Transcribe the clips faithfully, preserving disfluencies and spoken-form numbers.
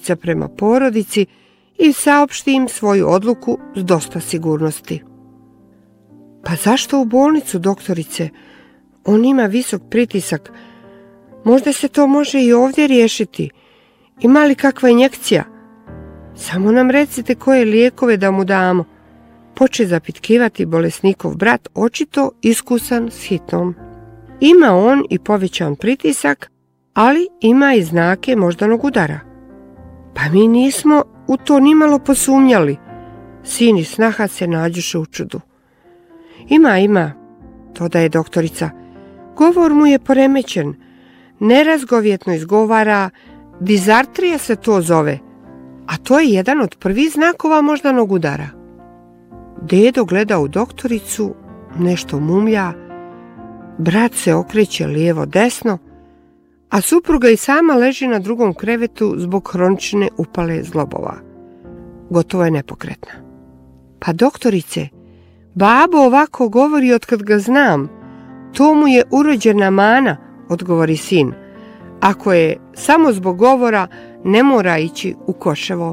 doktorica prema porodici i saopšti im svoju odluku s dosta sigurnosti. Pa zašto u bolnicu, doktorice? On ima visok pritisak. Možda se to može i ovdje riješiti. Ima li kakva injekcija? Samo nam recite koje lijekove da mu damo. Poče zapitkivati bolesnikov brat, očito iskusan s hitnom. Ima on i povećan pritisak, ali ima i znake moždanog udara. Pa mi nismo u to nimalo posumnjali. Sin i snaha se nađuše u čudu. Ima, ima, dodaje doktorica. Govor mu je poremećen. Nerazgovjetno izgovara, dizartrija se to zove, a to je jedan od prvih znakova moždanog udara. Dedo gleda u doktoricu, nešto mumlja, brat se okreće lijevo desno, a supruga i sama leži na drugom krevetu zbog hronične upale zglobova. Gotovo je nepokretna. Pa doktorice, babo ovako govori otkad ga znam. To mu je urođena mana, odgovori sin. Ako je samo zbog govora, ne mora ići u Koševo.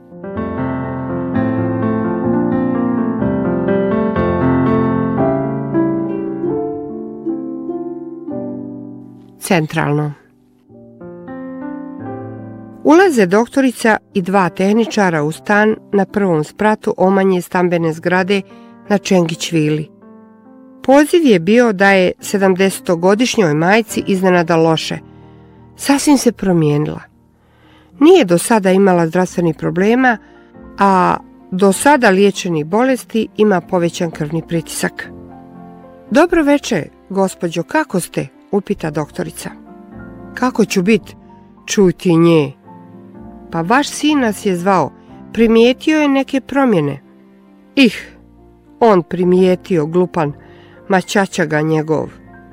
Centralno. Ulaze doktorica i dva tehničara u stan na prvom spratu omanje stambene zgrade na Čengić vili. Poziv je bio da je sedamdesetogodišnjoj majci iznenada loše. Sasvim se promijenila. Nije do sada imala zdravstvenih problema, a do sada liječenih bolesti ima povećan krvni pritisak. Dobro veče, gospođo, kako ste? Upita doktorica. Kako ću bit? Čuj ti nje. Pa vaš sin nas je zvao. Primijetio je neke promjene. Ih, on primijetio, glupan. Ma ćaća ga njegov.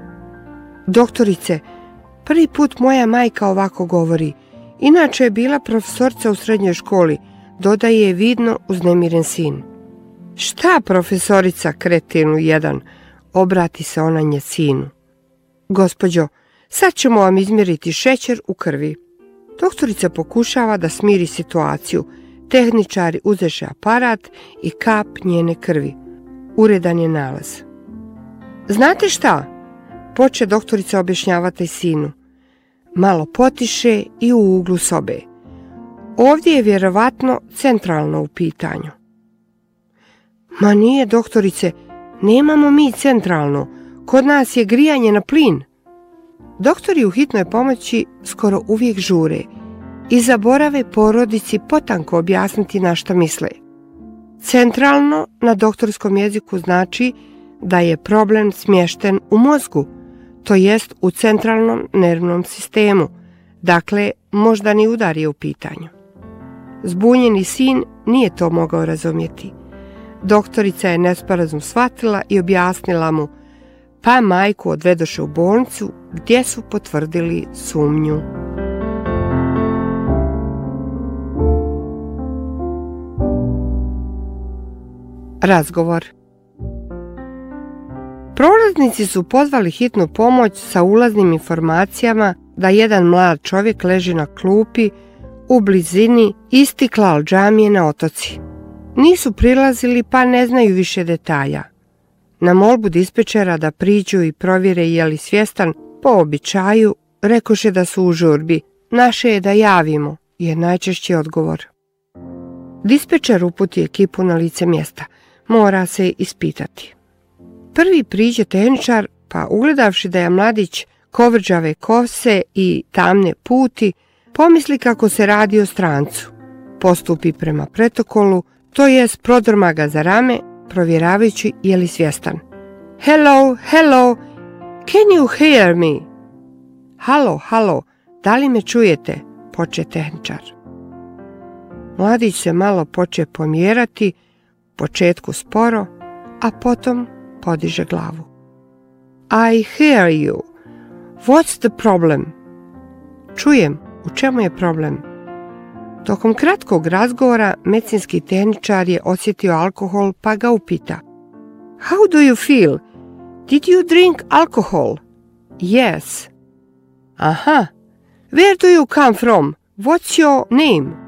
Doktorice, prvi put moja majka ovako govori. Inače je bila profesorca u srednjoj školi, dodaje vidno uznemiren sin. Šta profesorica, kretinu jedan, obrati se ona nje sinu. Gospođo, sad ćemo vam izmjeriti šećer u krvi. Doktorica pokušava da smiri situaciju. Tehničari uzeše aparat i kap njene krvi. Uredan je nalaz. Znate šta? Poče doktorica objašnjavati sinu. Malo potiše i u uglu sobe. Ovdje je vjerovatno centralno u pitanju. Ma nije, doktorice, nemamo mi centralno. Kod nas je grijanje na plin. Doktori u hitnoj pomoći skoro uvijek žure i zaborave porodici potanko objasniti na šta misle. Centralno na doktorskom jeziku znači da je problem smješten u mozgu, to jest u centralnom nervnom sistemu, dakle moždani udar je u pitanju. Zbunjeni sin nije to mogao razumjeti. Doktorica je nesporazum shvatila i objasnila mu, pa majku odvedoše u bolnicu gdje su potvrdili sumnju. Razgovor. Prolaznici su pozvali hitnu pomoć sa ulaznim informacijama da jedan mlad čovjek leži na klupi u blizini Istiklal džamije na Otoci. Nisu prilazili pa ne znaju više detalja. Na molbu dispečera da priđu i provjere je li svjestan, po običaju rekoše da su u žurbi. Naše je da javimo, je najčešći odgovor. Dispečer uputi ekipu na lice mjesta. Mora se ispitati. Prvi priđe tehničar, pa ugledavši da je mladić kovrđave kose i tamne puti, pomisli kako se radi o strancu. Postupi prema protokolu, to jest prodrma ga za rame, provjeravajući je li svjestan. Hello, hello, can you hear me? Halo, halo, da li me čujete? Poče tehničar. Mladić se malo poče pomjerati, početku sporo, a potom podiže glavu. I hear you. What's the problem? Čujem, u čemu je problem? Tokom kratkog razgovora medicinski tehničar je osjetio alkohol pa ga upita. How do you feel? Did you drink alcohol? Yes. Aha. Where do you come from? What's your name?